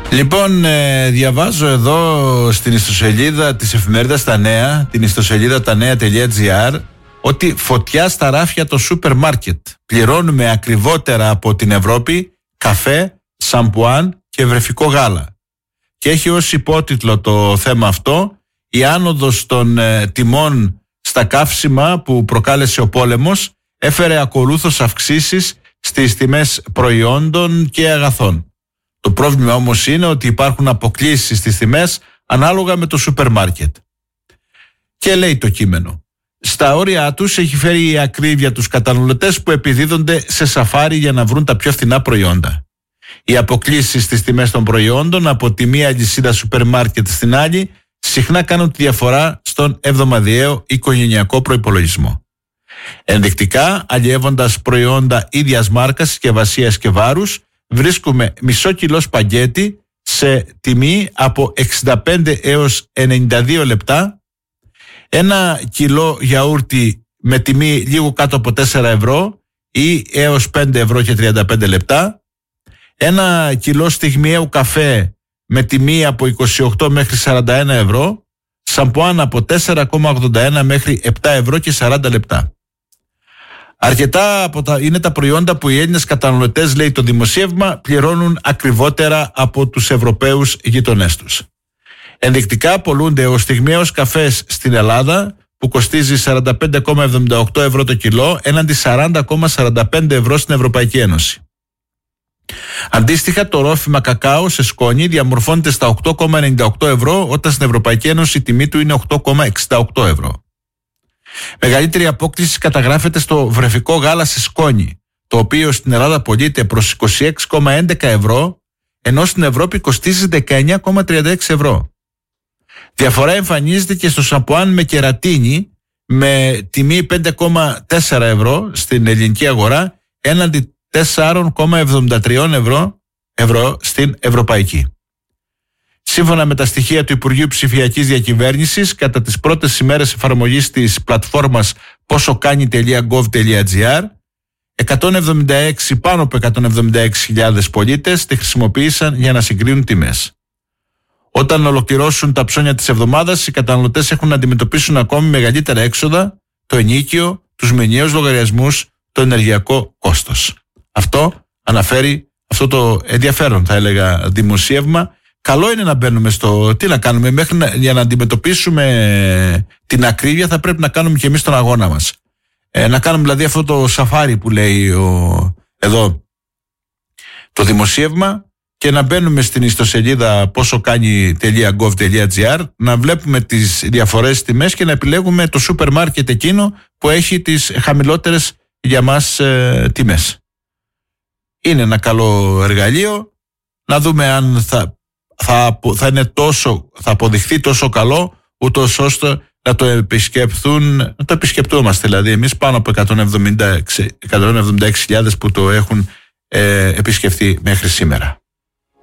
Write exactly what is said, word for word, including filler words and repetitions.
Λοιπόν, ε, διαβάζω εδώ στην ιστοσελίδα της εφημερίδας Τα Νέα, την ιστοσελίδα tanea.gr, ότι φωτιά στα ράφια το σούπερ μάρκετ. Πληρώνουμε ακριβότερα από την Ευρώπη καφέ, σαμπουάν και βρεφικό γάλα. Και έχει ως υπότιτλο το θέμα αυτό η άνοδος των ε, τιμών στα καύσιμα που προκάλεσε ο πόλεμος έφερε ακολούθως αυξήσεις στις τιμές προϊόντων και αγαθών. Το πρόβλημα όμως είναι ότι υπάρχουν αποκλίσεις στις τιμές ανάλογα με το σούπερ μάρκετ. Και λέει το κείμενο: στα όρια τους έχει φέρει η ακρίβεια τους καταναλωτές που επιδίδονται σε σαφάρι για να βρουν τα πιο φθηνά προϊόντα. Οι αποκλίσεις στις τιμές των προϊόντων από τη μία αλυσίδα σούπερ μάρκετ στην άλλη συχνά κάνουν τη διαφορά στον εβδομαδιαίο οικογενειακό προϋπολογισμό. Ενδεικτικά, αλλιεύοντας προϊόντα ίδιας μάρκας, συσκευασίας και βάρους, βρίσκουμε μισό κιλό σπαγκέτι σε τιμή από εξήντα πέντε έως ενενήντα δύο λεπτά, ένα κιλό γιαούρτι με τιμή λίγο κάτω από τέσσερα ευρώ ή έως πέντε ευρώ και τριάντα πέντε λεπτά, ένα κιλό στιγμιαίου καφέ με τιμή από είκοσι οκτώ μέχρι σαράντα ένα ευρώ, σαμπουάν από τέσσερα κόμμα ογδόντα ένα μέχρι επτά ευρώ και σαράντα λεπτά. Αρκετά από τα, είναι τα προϊόντα που οι Έλληνες καταναλωτές, λέει το δημοσίευμα, πληρώνουν ακριβότερα από τους Ευρωπαίους γειτονές τους. Ενδεικτικά πολλούνται ο στιγμιαίος καφές στην Ελλάδα που κοστίζει σαράντα πέντε κόμμα εβδομήντα οκτώ ευρώ το κιλό έναντι σαράντα κόμμα σαράντα πέντε ευρώ στην Ευρωπαϊκή Ένωση. Αντίστοιχα, το ρόφημα κακάο σε σκόνη διαμορφώνεται στα οκτώ κόμμα ενενήντα οκτώ ευρώ, όταν στην Ευρωπαϊκή Ένωση η τιμή του είναι οκτώ κόμμα εξήντα οκτώ ευρώ. Μεγαλύτερη απόκλιση καταγράφεται στο βρεφικό γάλα σε σκόνη, το οποίο στην Ελλάδα πωλείται προς είκοσι έξι κόμμα έντεκα ευρώ, ενώ στην Ευρώπη κοστίζει δεκαεννιά κόμμα τριάντα έξι ευρώ. Διαφορά εμφανίζεται και στο σαμπουάν με κερατίνη, με τιμή πέντε κόμμα τέσσερα ευρώ στην ελληνική αγορά, έναντι τέσσερα κόμμα εβδομήντα τρία ευρώ, ευρώ στην ευρωπαϊκή. Σύμφωνα με τα στοιχεία του Υπουργείου Ψηφιακής Διακυβέρνησης, κατά τις πρώτες ημέρες εφαρμογής της πλατφόρμας πόσοκάνει τελεία γκοβ τελεία τζι άρ, πάνω από εκατόν εβδομήντα έξι χιλιάδες πολίτες τη χρησιμοποίησαν για να συγκρίνουν τιμές. Όταν ολοκληρώσουν τα ψώνια της εβδομάδας, οι καταναλωτές έχουν να αντιμετωπίσουν ακόμη μεγαλύτερα έξοδα, το ενοίκιο, τους μηνιαίους λογαριασμούς, το ενεργειακό κόστος. Αυτό αναφέρει αυτό το ενδιαφέρον, θα έλεγα, δημοσίευμα. Καλό είναι να μπαίνουμε στο τι να κάνουμε, μέχρι να, για να αντιμετωπίσουμε την ακρίβεια θα πρέπει να κάνουμε και εμείς τον αγώνα μας. Ε, να κάνουμε δηλαδή αυτό το σαφάρι που λέει ο, εδώ το δημοσίευμα, και να μπαίνουμε στην ιστοσελίδα πόσοκάνει τελεία γκοβ τελεία τζι άρ, να βλέπουμε τις διαφορές τιμές και να επιλέγουμε το σούπερ μάρκετ εκείνο που έχει τις χαμηλότερες για μας ε, τιμές. Είναι ένα καλό εργαλείο, να δούμε αν θα Θα, θα, είναι τόσο, θα αποδειχθεί τόσο καλό, ούτως ώστε να το επισκεφθούν, να το επισκεπτούμαστε δηλαδή εμείς, πάνω από εκατόν εβδομήντα έξι χιλιάδες που το έχουν ε, επισκεφθεί μέχρι σήμερα.